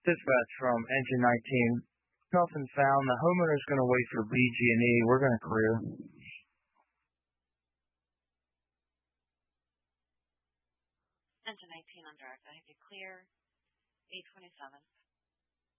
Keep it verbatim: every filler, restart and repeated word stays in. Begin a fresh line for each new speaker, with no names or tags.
Dispatch from Engine nineteen. Nothing found. The homeowner's going to wait for B G and E. We're going to clear.
Engine nineteen on direct. I have you clear. eight twenty-seven.